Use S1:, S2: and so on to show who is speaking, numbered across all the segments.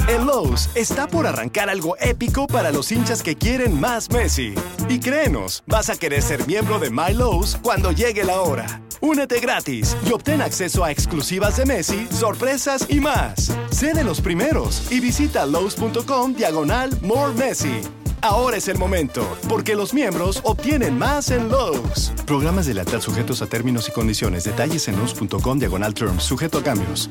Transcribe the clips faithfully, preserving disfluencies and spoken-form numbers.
S1: En Lowe's está por arrancar algo épico para los hinchas que quieren más Messi. Y créenos, vas a querer ser miembro de My Lowe's cuando llegue la hora. Únete gratis y obtén acceso a exclusivas de Messi, sorpresas y más. Sé de los primeros y visita Lowe's.com diagonal More Messi. Ahora es el momento, porque los miembros obtienen más en Lowe's. Programas de lealtad sujetos a términos y condiciones. Detalles en Lowe's.com diagonal terms, sujeto a cambios.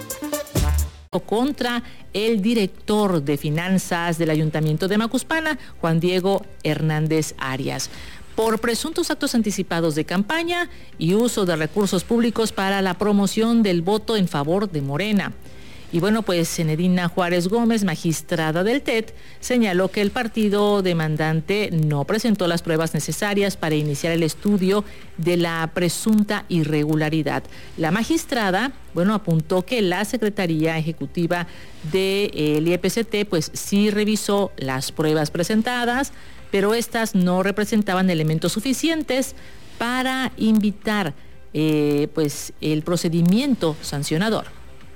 S2: Contra el director de finanzas del Ayuntamiento de Macuspana, Juan Diego Hernández Arias, por presuntos actos anticipados de campaña y uso de recursos públicos para la promoción del voto en favor de Morena. Y bueno, pues Zenedina Juárez Gómez, magistrada del T E D, señaló que el partido demandante no presentó las pruebas necesarias para iniciar el estudio de la presunta irregularidad. La magistrada, bueno, apuntó que la Secretaría Ejecutiva del I E P C T, pues sí revisó las pruebas presentadas, pero estas no representaban elementos suficientes para invitar, eh, pues, el procedimiento sancionador.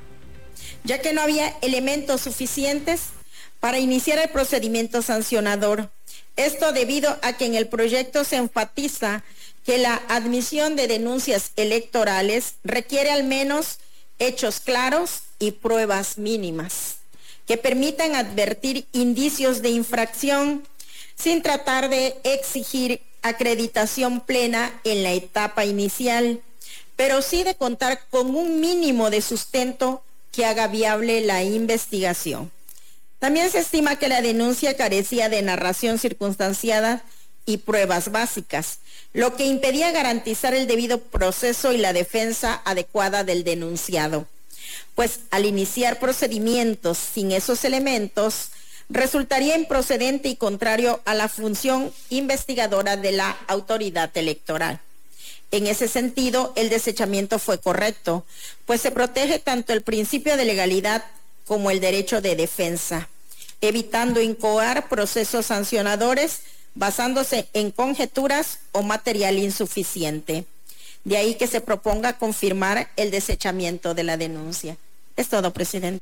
S3: Ya que no había elementos suficientes para iniciar el procedimiento sancionador. Esto debido a que en el proyecto se enfatiza que la admisión de denuncias electorales requiere al menos hechos claros y pruebas mínimas que permitan advertir indicios de infracción sin tratar de exigir acreditación plena en la etapa inicial, pero sí de contar con un mínimo de sustento que haga viable la investigación. También se estima que la denuncia carecía de narración circunstanciada y pruebas básicas, lo que impedía garantizar el debido proceso y la defensa adecuada del denunciado. Pues al iniciar procedimientos sin esos elementos, resultaría improcedente y contrario a la función investigadora de la autoridad electoral. En ese sentido, el desechamiento fue correcto, pues se protege tanto el principio de legalidad como el derecho de defensa, evitando incoar procesos sancionadores basándose en conjeturas o material insuficiente. De ahí que se proponga confirmar el desechamiento de la denuncia. Es todo, presidente.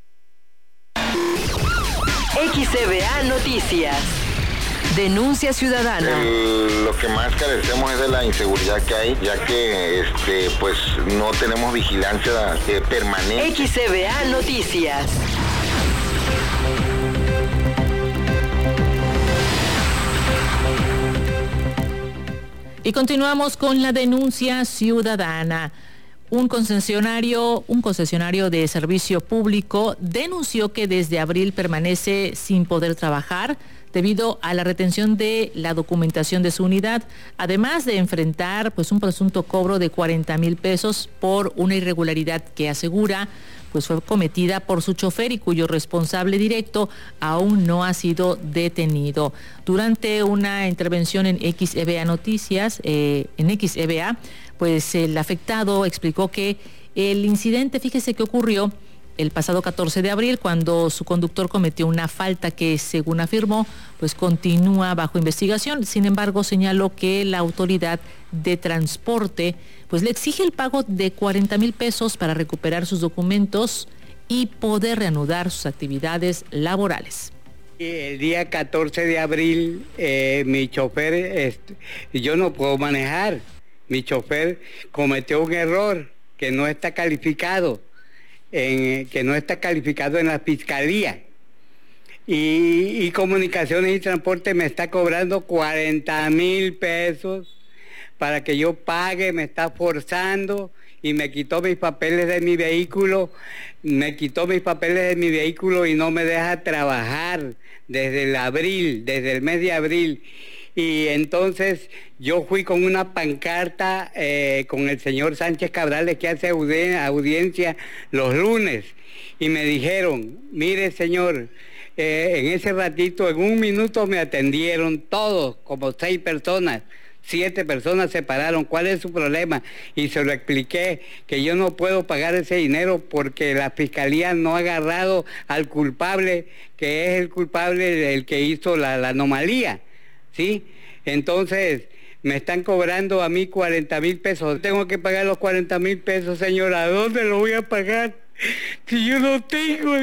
S4: X E B A Noticias. Denuncia ciudadana.
S5: El, lo que más carecemos es de la inseguridad que hay, ya que este, pues no tenemos vigilancia eh, permanente.
S4: X E B A Noticias.
S2: Y continuamos con la denuncia ciudadana. Un concesionario, un concesionario de servicio público denunció que desde abril permanece sin poder trabajar debido a la retención de la documentación de su unidad, además de enfrentar pues un presunto cobro de cuarenta mil pesos por una irregularidad que asegura pues fue cometida por su chofer y cuyo responsable directo aún no ha sido detenido. Durante una intervención en X E B A Noticias, eh, en X E B A, pues el afectado explicó que el incidente, fíjese que ocurrió el pasado catorce de abril, cuando su conductor cometió una falta que, según afirmó, pues continúa bajo investigación. Sin embargo, señaló que la autoridad de transporte pues le exige el pago de cuarenta mil pesos para recuperar sus documentos y poder reanudar sus actividades laborales.
S6: El día catorce de abril, eh, mi chofer, este, yo no puedo manejar. Mi chofer cometió un error que no está calificado. En, que no está calificado en la fiscalía y, y Comunicaciones y Transporte me está cobrando cuarenta mil pesos para que yo pague, me está forzando y me quitó mis papeles de mi vehículo, me quitó mis papeles de mi vehículo y no me deja trabajar desde el abril, desde el mes de abril. Y entonces yo fui con una pancarta eh, con el señor Sánchez Cabrales, que hace audi- audiencia los lunes, y me dijeron, mire señor, eh, en ese ratito, en un minuto me atendieron todos, como seis personas, siete personas se pararon, ¿cuál es su problema? Y se lo expliqué, que yo no puedo pagar ese dinero porque la fiscalía no ha agarrado al culpable, que es el culpable el que hizo la, la anomalía. ¿Sí? Entonces, me están cobrando a mí cuarenta mil pesos. Tengo que pagar los cuarenta mil pesos, señora. ¿A dónde lo voy a pagar? Si yo no tengo...